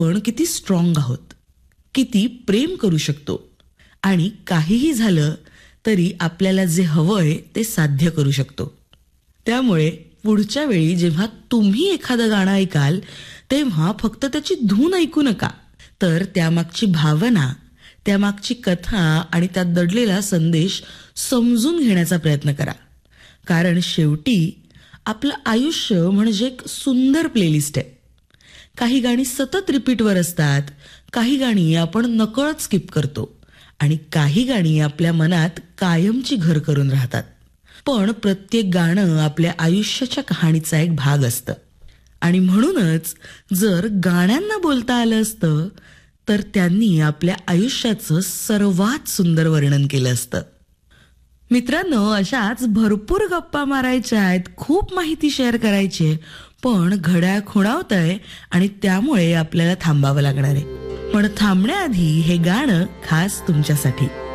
आपण किती स्ट्रॉंग आहोत, किती प्रेम करू शकतो आणि काहीही झालं तरी आपल्याला जे हवंय ते साध्य करू शकतो. त्यामुळे पुढच्या वेळी जेव्हा तुम्ही एखादं गाणं ऐकाल तेव्हा फक्त त्याची धून ऐकू नका, तर त्यामागची भावना, त्यामागची कथा आणि त्यात दडलेला संदेश समजून घेण्याचा प्रयत्न करा. कारण शेवटी आपलं आयुष्य म्हणजे एक सुंदर प्लेलिस्ट आहे. काही गाणी सतत रिपीटवर असतात, काही गाणी आपण नकळत स्किप करतो आणि काही गाणी आपल्या मनात कायमची घर करून राहतात. पण प्रत्येक गाणं आपल्या आयुष्याच्या कहाणीचा एक भाग असतं आणि म्हणूनच जर गाण्यांना बोलता आलं असतं तर त्यांनी आपल्या आयुष्याचं सर्वात सुंदर वर्णन केलं असतं. मित्रांनो, अशाच भरपूर गप्पा मारायच्या आहेत, खूप माहिती शेअर करायची आहे, पण घड्याळ खुणावतंय आणि त्यामुळे आपल्याला थांबावं लागणार आहे. पण थांबण्याआधी हे गाणं खास तुमच्यासाठी.